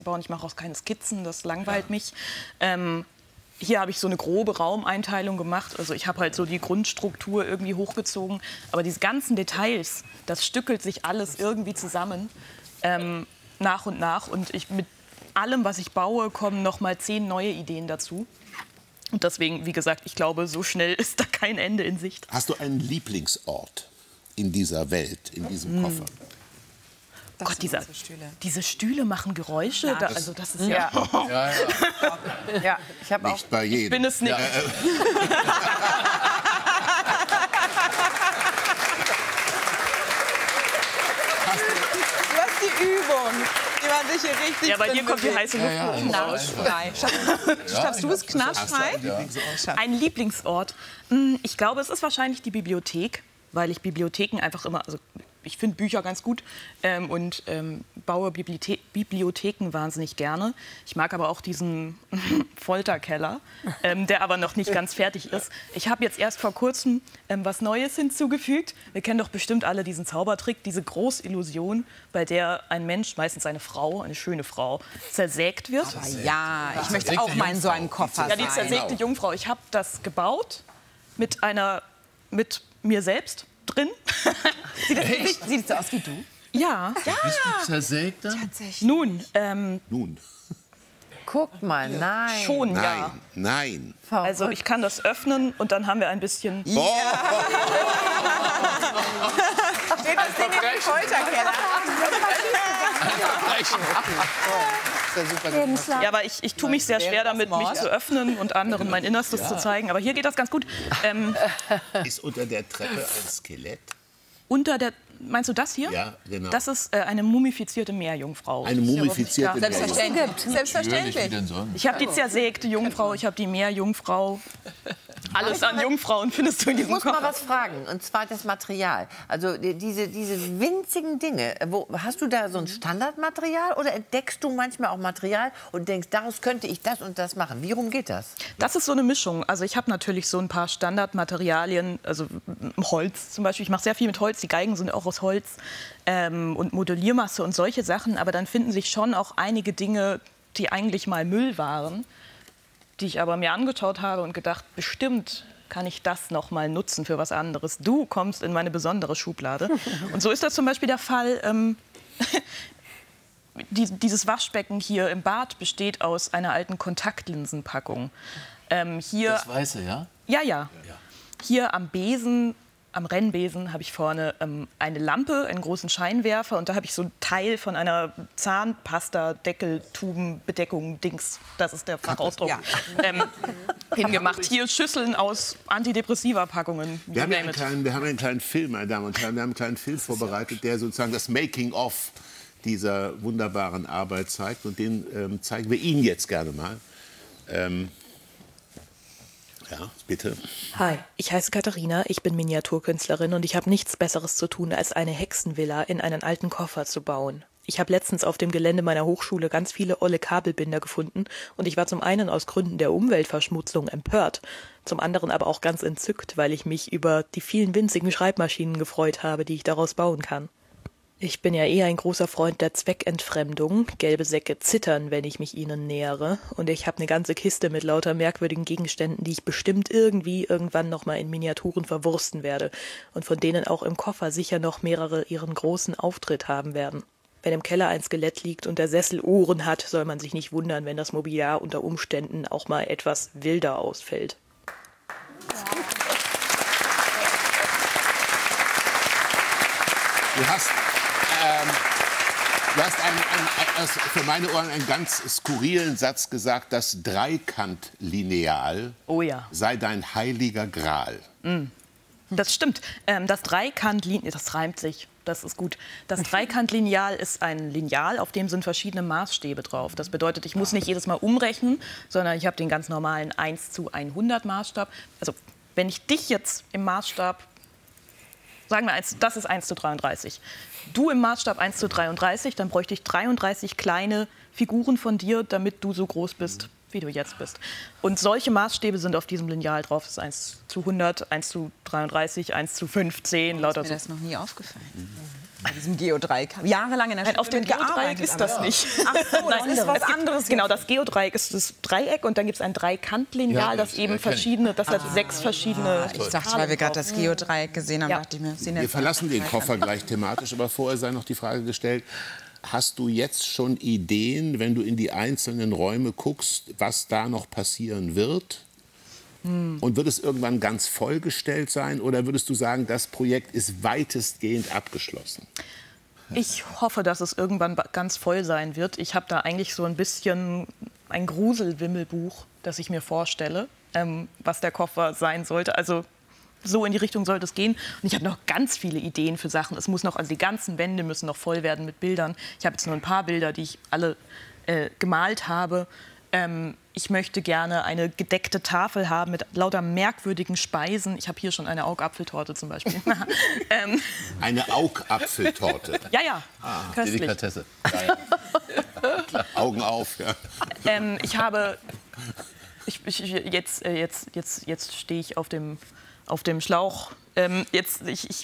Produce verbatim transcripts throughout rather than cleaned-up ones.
bauen. Ich mache auch keine Skizzen, das langweilt ja. mich. Ähm, hier habe ich so eine grobe Raumeinteilung gemacht. Also ich habe halt so die Grundstruktur irgendwie hochgezogen. Aber diese ganzen Details, das stückelt sich alles irgendwie zusammen ähm, nach und nach. Und ich, mit allem, was ich baue, kommen noch mal zehn neue Ideen dazu. Und deswegen, wie gesagt, ich glaube, so schnell ist da kein Ende in Sicht. Hast du einen Lieblingsort in dieser Welt, in diesem Koffer? Oh Gott, dieser, Stühle. diese Stühle machen Geräusche. Ja, da, das, also das ist ja. ja. ja, ja. ja ich habe auch. Nicht bei jedem. Ich bin es nicht. Ja, äh. Du hast die Übung. Die man sich hier richtig. Ja, bei dir kommt die heiße Luft ja, ja, knatschfrei. Schaffst du es knatschfrei? Ein Lieblingsort. Ich glaube, es ist wahrscheinlich die Bibliothek, weil ich Bibliotheken einfach immer. Also ich finde Bücher ganz gut ähm, und ähm, baue Bibliothe Bibliotheken wahnsinnig gerne. Ich mag aber auch diesen Folterkeller, ähm, der aber noch nicht ganz fertig ist. Ich habe jetzt erst vor kurzem ähm, was Neues hinzugefügt. Wir kennen doch bestimmt alle diesen Zaubertrick, diese Großillusion, bei der ein Mensch, meistens eine Frau, eine schöne Frau, zersägt wird. Aber ja, ich möchte auch mal in so einem Koffer sein. Ja, die zersägte Jungfrau. Ich habe das gebaut mit einer, mit mir selbst drin. Sieht das, sieht, sieht das so aus wie du? Ja. ja. Bist du zersägt dann? Tatsächlich. Nun, ähm, Nun. Guck mal, nein. Schon, nein, ja. Nein. Also ich kann das öffnen und dann haben wir ein bisschen... Oh. Steht das Ding im Folterkeller? Ja, aber ich, ich tue mich sehr schwer damit, mich zu öffnen und anderen mein Innerstes ja. zu zeigen. Aber hier geht das ganz gut. Ähm, ist unter der Treppe ein Skelett? Unter der... Meinst du das hier? Ja, genau. Das ist äh, eine mumifizierte Meerjungfrau. Eine mumifizierte ja, Meerjungfrau. Selbstverständlich. Selbstverständlich. Ich habe die zersägte Jungfrau, ich habe die Meerjungfrau. Alles an Jungfrauen findest du in diesem Koffer. Ich muss Koffer. mal was fragen, und zwar das Material. Also diese, diese winzigen Dinge. Wo, hast du da so ein Standardmaterial oder entdeckst du manchmal auch Material und denkst, daraus könnte ich das und das machen? Wie rum geht das? Das ist so eine Mischung. Also ich habe natürlich so ein paar Standardmaterialien, also Holz zum Beispiel. Ich mache sehr viel mit Holz, die Geigen sind auch aus Holz ähm, und Modelliermasse und solche Sachen. Aber dann finden sich schon auch einige Dinge, die eigentlich mal Müll waren, die ich aber mir angeschaut habe und gedacht, bestimmt kann ich das noch mal nutzen für was anderes. Du kommst in meine besondere Schublade. Und so ist das zum Beispiel der Fall. Ähm, die, dieses Waschbecken hier im Bad besteht aus einer alten Kontaktlinsenpackung. Ähm, hier, das Weiße, ja? Ja, ja. Hier am Besen, am Rennbesen, habe ich vorne ähm, eine Lampe, einen großen Scheinwerfer. Und da habe ich so ein Teil von einer Zahnpasta-Deckeltubenbedeckung, Dings, das ist der Fachausdruck, ja. ähm, hingemacht. Hier Schüsseln aus Antidepressiva-Packungen. Wir haben ja einen kleinen, wir haben einen kleinen Film, meine Damen und Herren, wir haben einen kleinen Film vorbereitet, der sozusagen das Making-of dieser wunderbaren Arbeit zeigt. Und den ähm, zeigen wir Ihnen jetzt gerne mal. Ähm, Ja, bitte. Hi, ich heiße Katharina, ich bin Miniaturkünstlerin und ich habe nichts Besseres zu tun, als eine Hexenvilla in einen alten Koffer zu bauen. Ich habe letztens auf dem Gelände meiner Hochschule ganz viele olle Kabelbinder gefunden und ich war zum einen aus Gründen der Umweltverschmutzung empört, zum anderen aber auch ganz entzückt, weil ich mich über die vielen winzigen Schreibmaschinen gefreut habe, die ich daraus bauen kann. Ich bin ja eher ein großer Freund der Zweckentfremdung. Gelbe Säcke zittern, wenn ich mich ihnen nähere. Und ich habe eine ganze Kiste mit lauter merkwürdigen Gegenständen, die ich bestimmt irgendwie irgendwann noch mal in Miniaturen verwursten werde. Und von denen auch im Koffer sicher noch mehrere ihren großen Auftritt haben werden. Wenn im Keller ein Skelett liegt und der Sessel Ohren hat, soll man sich nicht wundern, wenn das Mobiliar unter Umständen auch mal etwas wilder ausfällt. Du hast... Ähm, du hast einen, einen, einen, für meine Ohren einen ganz skurrilen Satz gesagt, das Dreikantlineal oh ja. sei dein heiliger Gral. Mm. Das stimmt. Ähm, das Dreikantlineal, das reimt sich, das ist gut. Das Dreikantlineal ist ein Lineal, auf dem sind verschiedene Maßstäbe drauf. Das bedeutet, ich muss nicht jedes Mal umrechnen, sondern ich habe den ganz normalen eins zu hundert Maßstab. Also wenn ich dich jetzt im Maßstab, sagen wir, das ist eins zu dreiunddreißig. Du im Maßstab eins zu dreiunddreißig, dann bräuchte ich dreiunddreißig kleine Figuren von dir, damit du so groß bist, wie du jetzt bist. Und solche Maßstäbe sind auf diesem Lineal drauf. Das ist eins zu hundert, eins zu dreiunddreißig, eins zu fünfzehn, lauter so. Mir das noch nie aufgefallen. Bei diesem Geodreieck. Jahrelang in der Nein, Schule auf dem Geodreieck ist das aber. nicht. Ach so, das ist was anderes. Genau, das Geodreieck ist das Dreieck und dann gibt es ein Dreikantlineal, Ja, das ich eben erkenne. verschiedene, das hat sechs verschiedene. Ich dachte, weil wir gerade das Geodreieck gesehen haben, Ja. dachte ich mir, sehen Wir jetzt verlassen den Dreieck Koffer an. gleich thematisch, aber vorher sei noch die Frage gestellt, hast du jetzt schon Ideen, wenn du in die einzelnen Räume guckst, was da noch passieren wird? Hm. Und wird es irgendwann ganz vollgestellt sein oder würdest du sagen, das Projekt ist weitestgehend abgeschlossen? Ich hoffe, dass es irgendwann ba- ganz voll sein wird. Ich habe da eigentlich so ein bisschen ein Gruselwimmelbuch, das ich mir vorstelle, ähm, was der Koffer sein sollte. Also so in die Richtung sollte es gehen. Und ich habe noch ganz viele Ideen für Sachen. Es muss noch, also die ganzen Wände müssen noch voll werden mit Bildern. Ich habe jetzt nur ein paar Bilder, die ich alle äh, gemalt habe. Ähm, ich möchte gerne eine gedeckte Tafel haben mit lauter merkwürdigen Speisen. Ich habe hier schon eine Augapfeltorte zum Beispiel. ähm, Eine Augapfeltorte. ja, ja, köstlich. Delikatesse. Augen auf, ja. Ähm, ich habe, ich, ich, jetzt, äh, jetzt, jetzt, jetzt stehe ich auf dem, auf dem Schlauch. Ähm, jetzt, ich, ich,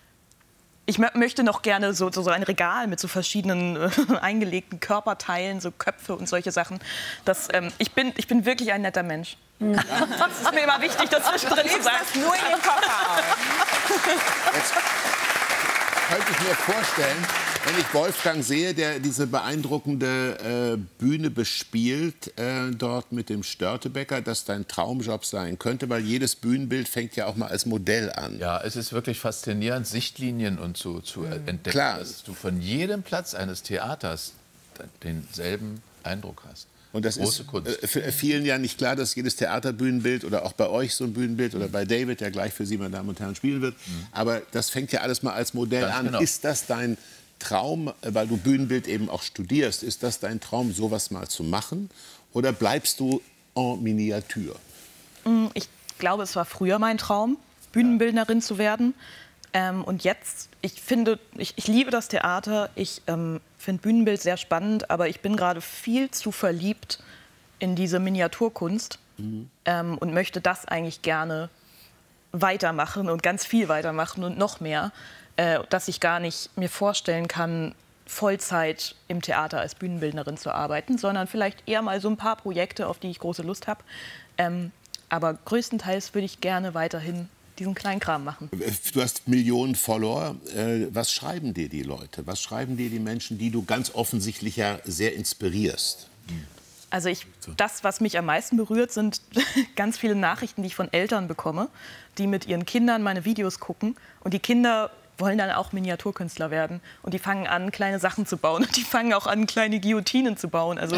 ich mö- möchte noch gerne so, so, so ein Regal mit so verschiedenen äh, eingelegten Körperteilen, so Köpfe und solche Sachen. Das, ähm, ich, bin, ich bin wirklich ein netter Mensch. Das ist mir immer wichtig, das zwischendrin zu sagen. Nur in den Koffer auf. Jetzt könnte ich mir vorstellen, wenn ich Wolfgang sehe, der diese beeindruckende äh, Bühne bespielt, äh, dort mit dem Störtebeker, dass dein Traumjob sein könnte, weil jedes Bühnenbild fängt ja auch mal als Modell an. Ja, es ist wirklich faszinierend, Sichtlinien und zu, zu entdecken, Klar. dass du von jedem Platz eines Theaters denselben Eindruck hast. Und das Große ist Kunst. äh, für vielen ja nicht klar, dass jedes Theaterbühnenbild oder auch bei euch so ein Bühnenbild oder bei David, der gleich für Sie, meine Damen und Herren, spielen wird. Aber das fängt ja alles mal als Modell Ganz an. genau. Ist das dein Traum, weil du Bühnenbild eben auch studierst, ist das dein Traum, sowas mal zu machen? Oder bleibst du en Miniatur? Ich glaube, es war früher mein Traum, Bühnenbildnerin zu werden. Ähm, und jetzt, ich finde, ich, ich liebe das Theater, ich ähm, finde Bühnenbild sehr spannend, aber ich bin gerade viel zu verliebt in diese Miniaturkunst mhm. ähm, und möchte das eigentlich gerne weitermachen und ganz viel weitermachen und noch mehr, äh, dass ich gar nicht mir vorstellen kann, Vollzeit im Theater als Bühnenbildnerin zu arbeiten, sondern vielleicht eher mal so ein paar Projekte, auf die ich große Lust habe. Ähm, aber größtenteils würde ich gerne weiterhin diesen kleinen Kram machen. Du hast Millionen Follower. Äh, Was schreiben dir die Leute? Was schreiben dir die Menschen, die du ganz offensichtlich ja sehr inspirierst? Also ich, das, was mich am meisten berührt, sind ganz viele Nachrichten, die ich von Eltern bekomme, die mit ihren Kindern meine Videos gucken. Und die Kinder wollen dann auch Miniaturkünstler werden. Und die fangen an, kleine Sachen zu bauen. Und die fangen auch an, kleine Guillotinen zu bauen. Also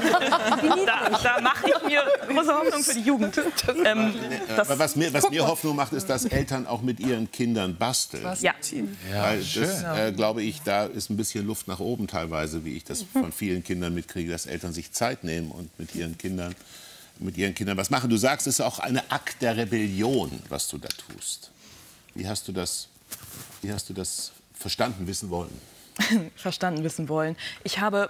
da, da mache ich mir große Hoffnung für die Jugend. Ähm, das, Aber was mir, was mir Hoffnung macht, ist, dass Eltern auch mit ihren Kindern basteln. ja. Weil das, äh, glaube ich, da ist ein bisschen Luft nach oben teilweise, wie ich das von vielen Kindern mitkriege, dass Eltern sich Zeit nehmen und mit ihren Kindern, mit ihren Kindern was machen. Du sagst, es ist auch eine Akt der Rebellion, was du da tust. Wie hast du das, wie hast du das verstanden wissen wollen? verstanden wissen wollen. Ich habe,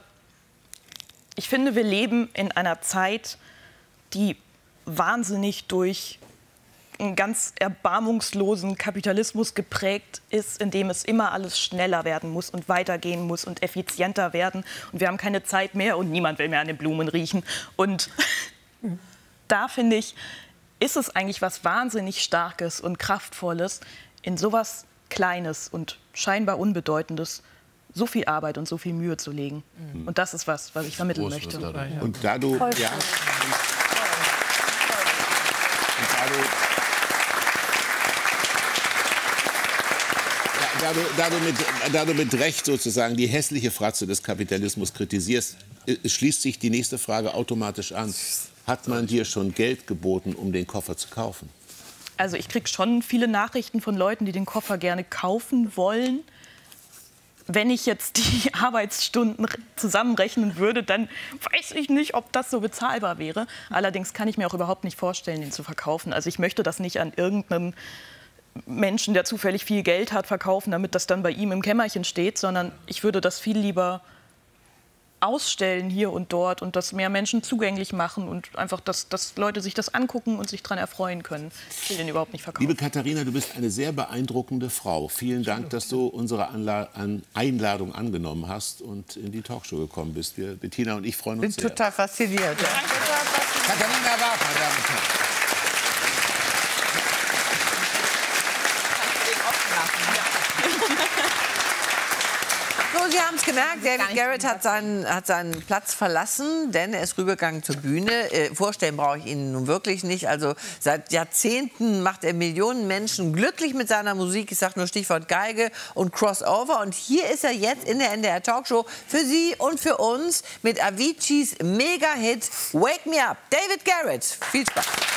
ich finde, wir leben in einer Zeit, die wahnsinnig durch einen ganz erbarmungslosen Kapitalismus geprägt ist, in dem es immer alles schneller werden muss und weitergehen muss und effizienter werden. Und wir haben keine Zeit mehr und niemand will mehr an den Blumen riechen. Und da, finde ich, ist es eigentlich was wahnsinnig Starkes und Kraftvolles, in sowas Kleines und scheinbar Unbedeutendes so viel Arbeit und so viel Mühe zu legen. Mhm. Und das ist was, was ich vermitteln Groß, möchte. was da drin. Und da du, ja, und, und da du, ja, da du, da du mit, da du mit Recht sozusagen die hässliche Fratze des Kapitalismus kritisierst, äh, schließt sich die nächste Frage automatisch an. Hat man dir schon Geld geboten, um den Koffer zu kaufen? Also ich kriege schon viele Nachrichten von Leuten, die den Koffer gerne kaufen wollen. Wenn ich jetzt die Arbeitsstunden zusammenrechnen würde, dann weiß ich nicht, ob das so bezahlbar wäre. Allerdings kann ich mir auch überhaupt nicht vorstellen, den zu verkaufen. Also ich möchte das nicht an irgendeinem Menschen, der zufällig viel Geld hat, verkaufen, damit das dann bei ihm im Kämmerchen steht, sondern ich würde das viel lieber ausstellen hier und dort und das mehr Menschen zugänglich machen und einfach, dass, dass Leute sich das angucken und sich daran erfreuen können. Ich will den überhaupt nicht verkaufen. Liebe Katharina, du bist eine sehr beeindruckende Frau. Vielen Dank, dass du unsere Anla an Einladung angenommen hast und in die Talkshow gekommen bist. Wir, Bettina und ich freuen uns bin sehr. total fasziniert. Ja. Katharina Barth, meine Damen und Herren. So, Sie haben es gemerkt, David Garrett hat seinen, hat seinen Platz verlassen, denn er ist rübergegangen zur Bühne. Äh, vorstellen brauche ich Ihnen nun wirklich nicht. Also seit Jahrzehnten macht er Millionen Menschen glücklich mit seiner Musik. Ich sage nur Stichwort Geige und Crossover. Und hier ist er jetzt in der N D R Talkshow für Sie und für uns mit Aviciis Mega-Hit Wake Me Up. David Garrett, viel Spaß.